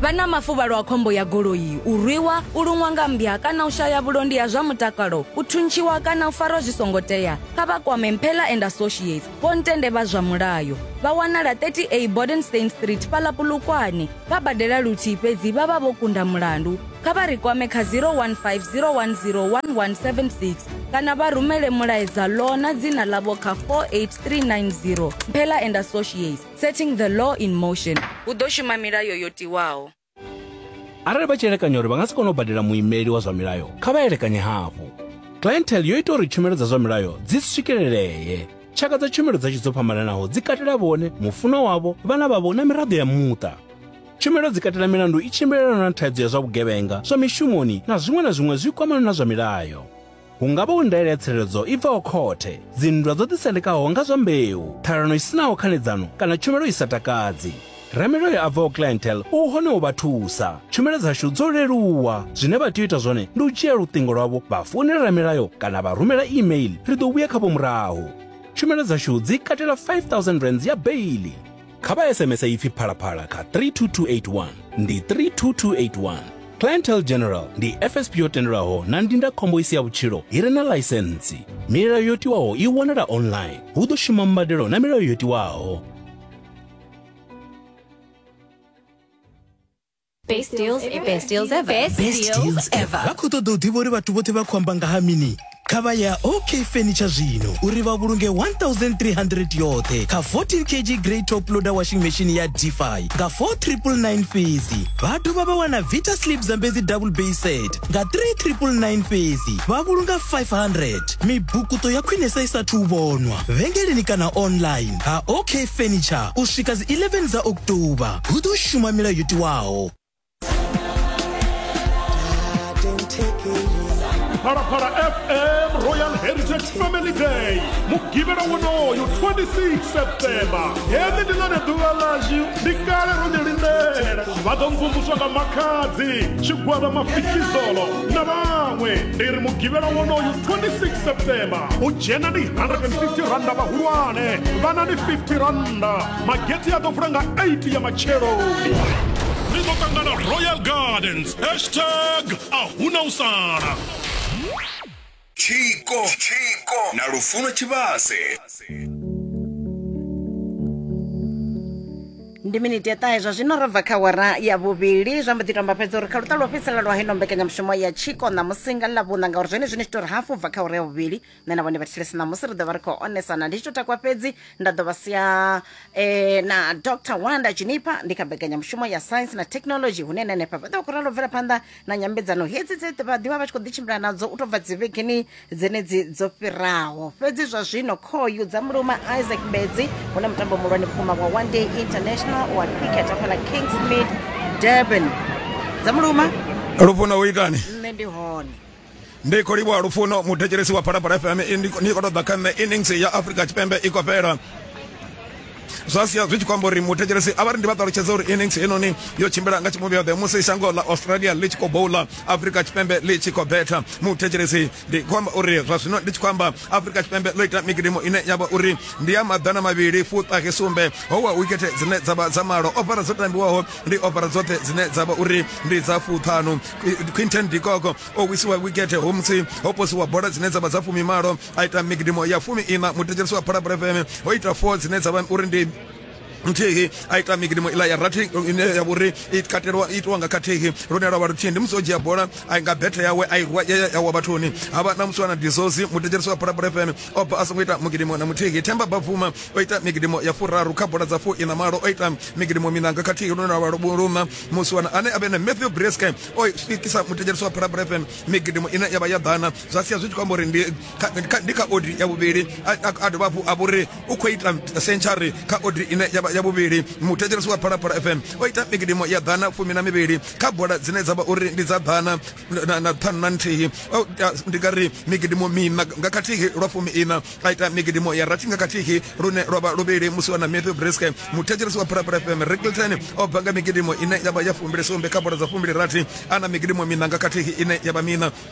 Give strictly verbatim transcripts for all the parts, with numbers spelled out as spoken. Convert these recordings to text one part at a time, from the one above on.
vana mafuvhalo a khombo ya goloi, u rwiwa, u luṅwa nga mbya kana u shaya vhulondi ha zwa mutakalo, u thuntshiwa kana u farwa zwi songo tea, kha vha kwame Mphela and Associates, vho ntende vha zwa mulayo. Vha wanala thirty A Bodenstein Street, Phala Polokwane. Vha badela luthihi fhedzi vha vha vho kunda mulandu. Kha vha ri kwame kha zero one five zero one zero one one seven six kana vha rumele mulaedza law na dzina ḽavho kha four eight three nine zero. Mphela and Associates, setting the law in motion. Hu ḓo shuma milayo yo tiwaho. Arali vha tshi elekanya uri vha nga si kone u badela muimeli wa zwa milayo, kha vha elekanye hafhu. Clientele yo ita uri tshumelo dza zwa milayo dzi swikeleleye. Tshaka dza tshumelo dza dzo fhambananaho dzi katela vhone, mufuno wavho, vhana vhavho na miraḓo ya muṱa. Tshumelo dzi katela milandu i tshimbilelana na thaidzo ya zwa vhugevhenga, zwa mishumoni na zwiṅwe na zwiṅwe zwi kwamana na zwa milayo. Hu nga vha hu ndaela ya tsireledzo i bvaho khothe, dzinndwa dzo ḓisendekaho nga zwa mbeu, ṱhalano i sinaho khanedzano kana tshumelo i sa takadzi. Ramilayo a bvaho clientele u hone u vha thusa. Tshumelo dzashu dzo leluwa. Zwine vha tea u ita zwone ndi u dzhia luṱingo lwavho vha founela Ramilayo kana vha rumela email, ri ḓo vhuya kha vho murahu. Tshumelo dzashu dzi katela five thousand rands ya beili. Kha vha S M S ipfi phalaphala kha three two two eight one ndi three two two eight one. Clientele General ndi F S P yo tendelwaho na ndindakhombo i si ya vhutshilo i re na ḽaisentsi. Milayo yo tiwaho i wanala online. Hu ḓo shuma mbadelo na milayo yo tiwaho. Best deals, best deals ever. Best, best deals, deals ever. Vha khou ṱoḓa u ḓivha uri vhathu vhoṱhe vha khou amba nga ha mini? Kha vha ya OK Furniture zwino uri vha vhulunge one thousand three hundred yoṱhe kha fourteen kilogram grey top loader washing machine ya D five nga four triple nine fhedzi. Vha dovha vha wana Vita Sleep Zambezi double bay set nga three triple nine fhedzi. Vha vhulunga five hundred. Mibukuto ya khwinesa isathu vhonwa vhengeleni kana online ha OK Furniture u swika zi eleven za October. Hu ḓo shuma milayo yo tiwaho. Para para F M Royal Heritage Family Day mugivela wonoyo twenty-six September yende ndilone duwa laji ndikale rundelindela vadomvumvuswa nga makhadzi chigwada mafikizolo na vamwe ndiri mugivela wonoyo twenty-six September ujena ni one hundred fifty randa vahulwane vana ni fifty randa mageti ya dofranga eighty ya machero. Nizotangana Royal Gardens hashtag ahuna usana. Chico, Chico, na Lufuno Chivase. Ndi minute ya ṱahe zwa zwino ro bva kha wara ya vhuvhili zwa mbo ḓi tamba fhedza uri kha luṱa lwa fhedzisela lwa heno mbekanyamushumo ya Chico na musinga ḽa vhuna ngauri zwene zwine tshitori hafu bva kha uri ya vhuvhili nṋe na vhone vha thetshelesi na musi ri ḓo vha ri khou onesana ndi tshi tou takwa fhedzi nda ḓo vha sia eh, na Doctor Wanda Junipa ndi kha mbekanyamushumo ya science na technology hune na henefha vha ḓo khou ralo bvela phanḓa na nyambedzano hedzi dze vha ḓivha vha tshi khou ḓitshimbila nadzo u tou bva dzivhegeni dzenedzi dzo fhiraho. Fhedzi zwa zwino khoyu dza muluma Isaac Mbedzi hune mutambo muhulwane vhukuma wa One Day International wa cricket afhala Kingsmead Durban. Zamuluma Lufuno uitani nne ndi hone ndi khou livhuwa Lufuno muthetshelesi wa Phalaphala F M ndi khou ṱoḓa kha nṋe innings ya Africa Tshipembe i khou fhela. Zwa sia zwi tshi khou amba uri muthetshelesi a vha ri ndi vha ṱalutshedza uri innings heinoni yo tshimbila nga tshimuvhi yoṱhe musi shango ḽa Australia ḽi tshi khou boula Africa Tshipembe ḽi tshi khou betha. Muthetshelesi ndi khou amba uri zwa zwino ndi tshi khou amba Africa Tshipembe ḽo ita migidimo ine ya vha uri ndi ya maḓana mavhili fuṱahe sumbe howa wikete dzine dza vha dza malo. Opera dzo tambiwaho ndi opera dzoṱhe dzine dza vha uri ndi dza fuṱhanu. Quinton de Kock o wisiwa wikete homsi ho posiwa bola dzine dza vha dza fumi malo a ita migidimo ya fumi ina. Muthetshelesi wa Phalaphala F M o ita four dzine dza vha uri ndi mthihi a ita migidimo ila ya rathi ine ya uri ikatelwa itwa nga khathihi lune lwa vhathu ndi musi o dzhia bola a nga betha yawe a irwa ya wa vhathuni hava na muswana dizozi muthetshelesi wa Phalaphala F M o ba asongo ita migidimo na muthihi. Themba Bavuma o ita migidimo ya furaru kha bola dza fu ina malo o ita migidimo minanga khathihi lune lwa vhaluma muswana ane abene Matthew Breske o fikisa muthetshelesi wa Phalaphala F M migidimo ine ya vha ya dana. Zwa sia zwi tshi khou amba uri ndi ndi kha odi ya vhuvhili a dovha hafhu a vhuri u khou ita century kha odi ine ya ya vhuvhili. Muthetshelesi wa Phalaphala F M o ita migidimo ya ḓana fumi na mivhili kha bola dzine dza vha uri ndi dza ḓana na ṱhanu na nthihi. Ndi nga ri migidimo mina nga khathihi lwa fumi ina a ita migidimo ya rathi nga khathihi lune lwa vha luvhili musi wana Matthew Breske. Muthetshelesi wa Phalaphala F M Rickleton o bva nga migidimo ine ya vha ya fumbili sumbe kha bola dza fumbili rathi ana migidimo mina nga khathihi ine ya vha mina.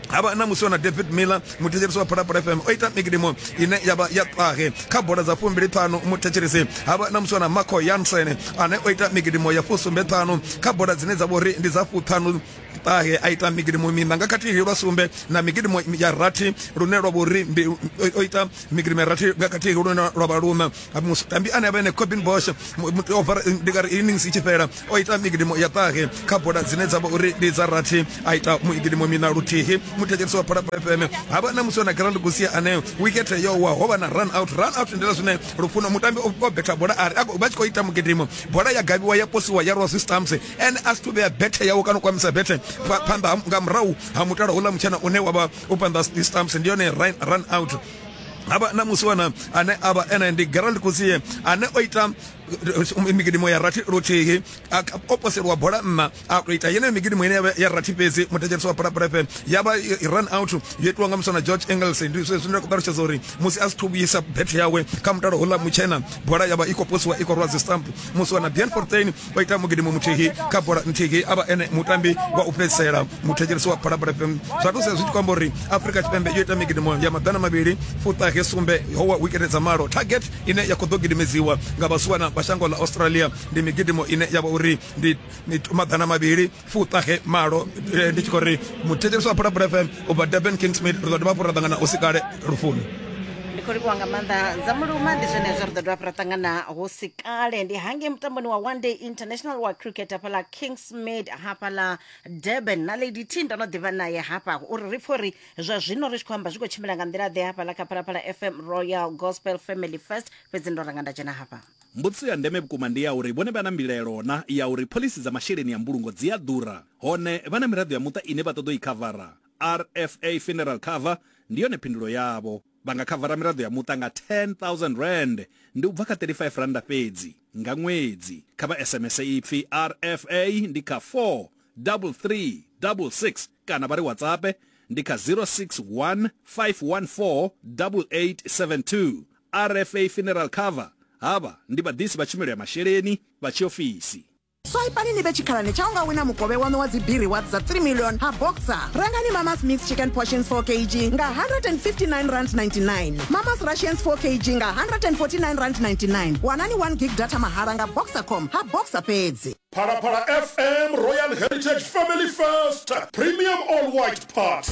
aba na musi wana David Miller muthetshelesi wa Phalaphala F M oita migidimo ine yaba ya ṱahe kha boda dza fumbili ṱhanu muthetshelesi aba na musi wana Marco Jansen ane oita migidimo ya fusumbe ṱhanu kha boda dzine dza vhori ndi dza fuṱhanu ṱahe aita migidimo mina nga khathihi lwa sumbe na migidimo ya rathi lune lwa vhori ndi oita migidimo ya rathi nga khathihi lune lwa vhaluma mutambi ane avha ene Corbin Bosch over ndikari innings i tshi fhela oita migidimo ya ṱahe kha boda dzine dza vhori ndi dza rathi aita migidimo mina luthihi muthetshelesi wa Phalaphala F M hava na musi wana Grand Gusia ane wicket yo wa hovha na run out run out ndela zwine lufuno mutambi o beta bola ari vha tshi khou ita mugidimo bola ya gaviwa ya posiwa ya rwa stamps and as to be a better yawo kana kwamisa bete panda nga mrahu ha mutala hula mchana une waba upanda stamps ndiyone run out aba na musi wana ane aba ene ndi Grand Gusia ane oita migidimo ya rathi luthihi opposite wa bola mma aita yene migidimo ine ya rathi fhedzi muthetshelesi wa Phalaphala F M yaba run out yetwa nga musana George Engels ndi zwine kuṱalutshedza zori musi a sithubisa bet yawe kha mutalo hula muchena bola yaba iko posiwa iko rwa stamp musi wana Dean Fortin oita mugidimo muthihi kha bola nthihi aba ene mutambi wa upesela muthetshelesi wa Phalaphala F M zwato se zwithu kwamba uri Africa Tshipembe yo ita migidimo ya madana mavhili fuṱahe sumbe howa wicket dza malo target ine ya khoḓo gidimedziwa nga vhaswana bashango la Australia ndi migidimo ine yaba uri ndi madana mavhili fuṱahe malo ndi tshikori muthetshelesi wa Phalaphala F M uba Durban Kingsmead ro dovha fura ṱangana usikale rufuni ndikho nga maanḓa dza muluma ndi zwene zwa ri ḓo dovha fura ṱangana husikale ndi hange mutamboni wa one day international wa cricket hafhaḽa Kingsmead hafhaḽa Durban na Lady T ndo no ḓivha naye hafha uri ri pfha uri zwa zwino ri tshi khou amba zwi khou tshimbila nga nḓila ḓe hafhaḽa kha Phalaphala F M Royal Gospel Family First fhedzi ndo ranga nda dzhena hafha mbudzi ya ndeme vhukuma ndi ya uri vhone vha na mbilaelo na ya uri phoḽisi dza masheleni ya mbulungo dzi a ḓura hone vha na miraḓo ya muṱa ine vha ṱoḓa i khavara R F A Funeral Cover ndi yone phindulo yavho vha nga khavara miraḓo ya muṱa nga ten thousand rand ndi u bva kha thirty-five rand fhedzi nga ṅwedzi kha vha S M S ipfi R F A ndi kha four three three six six kana vha ri WhatsApp ndi kha zero six one five one four eight eight seven two R F A Funeral Cover hava ndi vhaḓisi vha tshumelo ya masheleni vha tshiofisi Swaipani ni vechikhalani chaunga wina mugove wanu wa dzibhiri worth za three million ha Boxer. Rangani Mama's Mixed Chicken Portions four kilograms nga one hundred fifty-nine rand ninety-nine. Mama's Russians four kilograms nga one hundred forty-nine rand ninety-nine. Wanani one gig data mahara nga Boxercom ha Boxer Peds. Phalaphala F M Royal Heritage Family First Premium All White Party.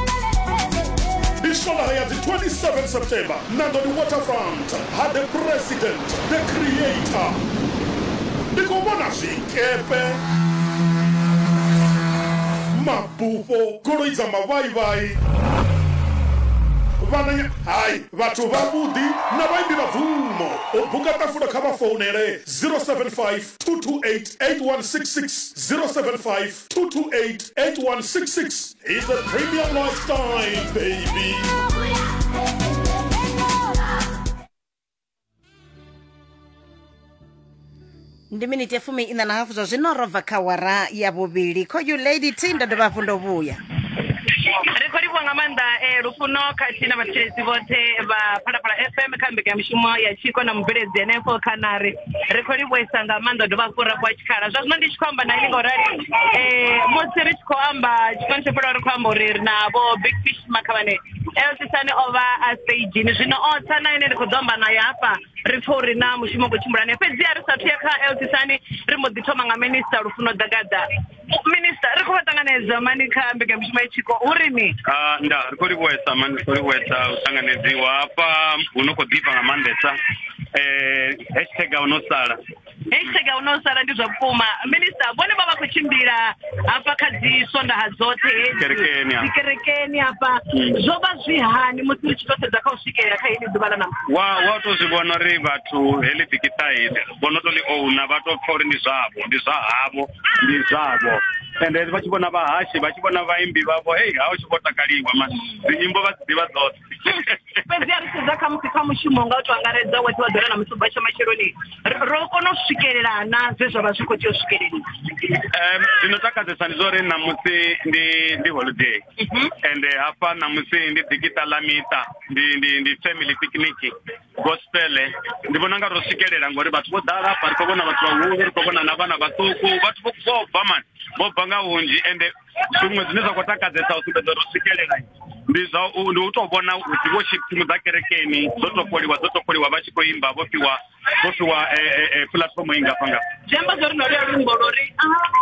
Bishola the twenty-seventh September. Nando the Waterfront. Had the president, the creator. Ndikubona zvikepe mabhufo goloi dzamavai-vai vana hai vhathu vavhudi na vaimbi vabvumo u buka tafula kha vha founele zero seven five two two eight eight one six six zero seven five two two eight eight one six six is the premium lifestyle baby. ndi minute ya fumi ina na hafu zwa zwino ro bva kha wara ya vhuvhili khoyu Lady T ndo dovha hafhu ndo vhuya ri khou livhuwa nga maanḓa lufuno khathihi na vhathetshelesi vhoṱhe vha Phalaphala F M kha mbekanyamushumo ya tshiko na mubveledzi henefho khanari ri khou livhuwesa nga maanḓa dovha hafhu ra fhiwa tshikhala zwa zwino ndi tshi khou amba na ini ngaurali musi ri tshi khou amba tshifhinga tsho fhelaho ri khou amba uri ri na vho Big Fish Makhavhane Elsisani o vha a stagini zwino o tsa na ine ri khou ḓo amba naye hafha ri pfha uri na mushumo khou tshimbulani fhedziha ri sathu ya kha Elsisani ri mbo ḓi thoma nga minista Lufuno Dagada. Minista ri khou vha ṱanganedza mani kha mbekanyamushumo ya tshiko uri ni nda ri khou livhuwesa mani ri khou livhuwesa u ṱanganedziwa hafha hu no khou ḓifha nga maanḓesa hashtag a u no sala hashtag a u no sala ndi zwa vhukuma. Minista vhone vha vha khou tshimbila hafha kha dzi sondaha dzoṱhe dzi kerekeni hafha zwo vha zwi hani musi ri tshi tou sedza kha u swikelela kha hili ḓuvha la ṋamusi wa wa tou zwi vhona uri vhathu heḽi digitide vho no tou ḽi ouna vha tou pfha uri ndi zwavho ndi zwa havho ndi zwavho ende vha tshi vhona vhahashi vha tshi vhona vaimbi vhavho hei ha u tshi vho takaliwa mani dzinyimbo vha dzi ḓivha dzoṱhe fhedziha ri sedza kha musi kha mushumo nga u tou angaredza wethi wa ḓora na musi u batsha matshiloni ro kona u swikelela na zwe zwa vha zwi khou tea u swikeleliwa. Zwino takadzesa ndi zwa uri namusi ndi ndi holiday ende hafha namusi ndi digital mita ndi ndi ndi family picnic gospel ndi vhona nga ro swikelela ngori vhathu vho ḓala hafha ri khou vhona vhathu vhahulu ri khou vhona na vhana vhaṱuku vhathu vho bva mani vho bva nga vhunzhi ende zwiṅwe zwine zwa khou takadzesa u sumbedza uri swikelela ndi zwa ndi u tou vhona uri worship team dza kerekeni dzo topoliwa dzo topoliwa vha tshi khou imba vho fhiwa vho fhiwa platform i ngafha ngafha zwi amba zwo ri no lwa luimbo lori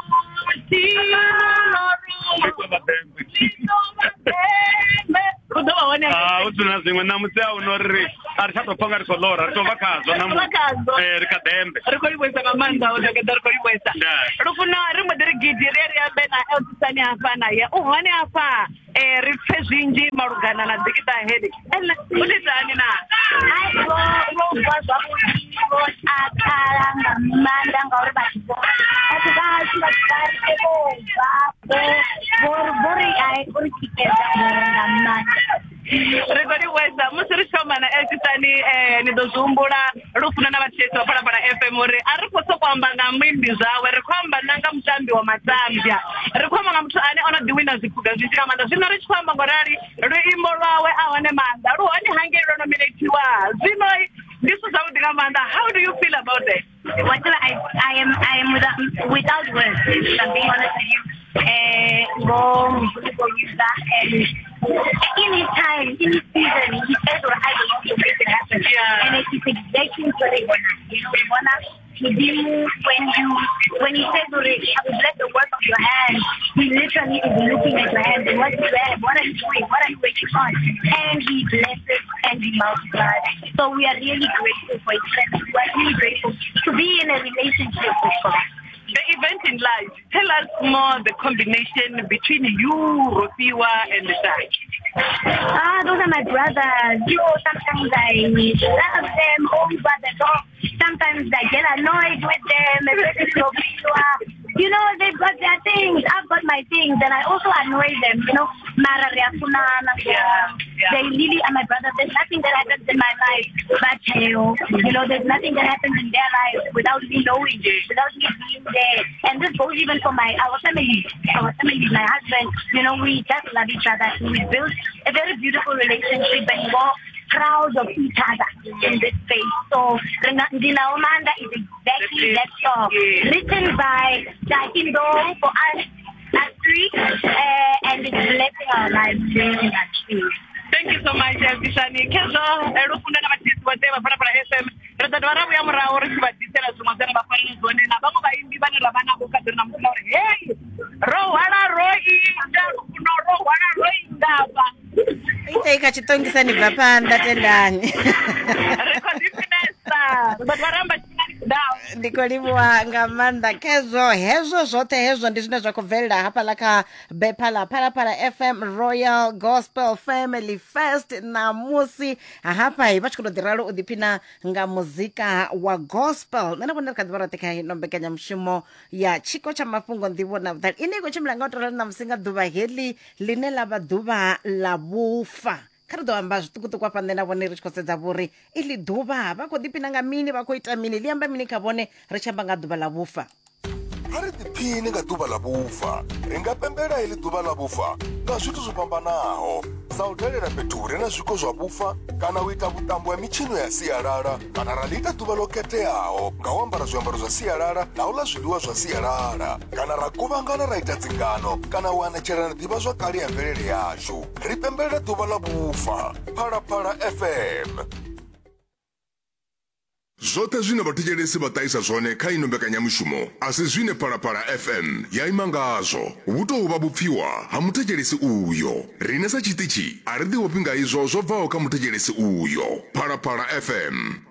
Ah, u dzuna zwiṅwe ṋamusi a uno ri a ri tsha tou pfa nga ri khou ḽora ri tou vha khazwo ri kha dembe ri khou livhuwisa nga maanḓa u doketa ri khou livhuwisa Lufuno ri mbo ḓi ri gidi ri ri ambe na Eltisani hafha naye u hone hafha eh ri pfe zwinzhi malugana na Dikita Hedi ene u ditani na ai go go bva zwavhuḓi go akala nga maanḓa ngauri vhathu vho vhathu vha hashu vha tshi vho bva vho vho ri ai uri tikedza nga maanḓa ri khou livhuwisa musi ri shoma na Eltisani eh ni ḓo zwi humbula Lufuno na vhathetshelesi vha Phalaphala F M uri a ri khou sokou amba nga muimbi zwawe ri khou amba na nga mutambi wa matambya ri khou amba nga muthu ane ono ḓi wina zwiphuga zwinzhi nga maanḓa zwino ri tshi khou amba ngorali luimbo lwawe a hone maanḓa lu hone hangei lwo nominatiwa zwino ndi zwithu zwavhuḓi nga maanḓa. How do you feel about it? Well, I, I am I am without, without words, if I'm being honest with you. Uh, go, go use that, and in his time, in his season, he says what I belong to make it happen. Yeah. And it's exactly what they want. You know, they want to do when you when he says, I will bless the work of your hands, he literally is looking at your hands and what you have, what are you doing, what are you waiting on? And he blesses and he multiplies. So we are really grateful for his presence. We are really grateful to be in a relationship with God. The event in life, tell us more the combination between you, Rosiwa, and the Shai. Ah, those are my brothers. You know, sometimes I love them over the top. Sometimes I get annoyed with them. You know, they've got their things. I've got my things. And I also annoy them. You know, yeah. They really are my brothers. There's nothing that happens in my life but hell. You know, there's nothing that happens in their life without me knowing, without me being there. And this goes even for my our family. Our family, my husband. You know, we just love each other. We built a very beautiful relationship and we're proud of each other in this space. So, Ndina Omanda is exactly that song. Written by Jahindo for us, us three, uh, and it's blessing our lives very much. Thank you so much, Eltisani. Kezo, Lufuno na vhathetshelesi vhoṱhe vha Phalaphala F M. Ri ḓo dovha ra vhuya murahu ri tshi vha ḓisela zwiṅwe zwine vha fanela zwone na vhaṅwe vhaimbi vhane ra vha navho kha ḓiri na musina uri hei ro hwala ro inga Lufuno ro hwala ro ingafha ite kha tshitongisani bva phanḓa tendani ri khou ḓiphinesa ri ḓo dovha ra amba tshingani kudao ndi khou livhuwa nga maanḓa Kezo. Hezwo zwoṱhe hezwo ndi zwine zwa khou bvelela hafhaḽa kha Bephala Phalaphala F M Royal Gospel Family Fest namusi hafha vha tshi khou tou ḓi ralo u ḓiphina nga muzika wa gospel. Nṋe na vhone ri kha ḓivha roṱhe kha ino mbekanyamushumo ya tshiko tsha mafhungo nḓivho na vhuṱali ine i khou tshimbila nga u tou rali namusi nga ḓuvha heḽi line ḽa vha ḓuvha ḽa vhufa. Kha ri ḓo amba zwiṱukuṱuku afha nṋe na vhone ri tshi khou sedza vhori iḽi ḓuvha vha khou ḓiphina nga mini, vha khou ita mini, ḽi amba mini kha vhone ri tshi amba nga ḓuvha ḽa vhufa. A ri ḓiphine nga ḓuvha ḽa vhufa. Ri nga pembela heḽi ḓuvha ḽa vhufa nga zwithu zwo fhambanaho sa u dalela fhethu hu re na zwiko zwa vhufa kana u ita vhuṱambo ya mitshino ya sialala kana ra ḽi ita ḓuvha ḽo khetheaho nga u ambara zwiambaro zwa sialala na u ḽa zwiḽiwa zwa sialala kana ra kuvhangana ra ita dzingano kana u anetshelana ḓivha zwa kale ya mvelele yashu. Ri pembelela ḓuvha ḽa vhufa. Phalaphala F M. Zwoṱhe zwine vhathetshelesi vha ṱahisa zwone kha ino mbekanyamushumo a si zwine Phalaphala F M ya ima ngazwo. Hu tou vha vhupfiwa ha muthetshelesi uyo. Riṋe sa tshiṱitshi a ri ḓivhofhi nga izwo zwo bvaho kha muthetshelesi uyo. Phalaphala F M.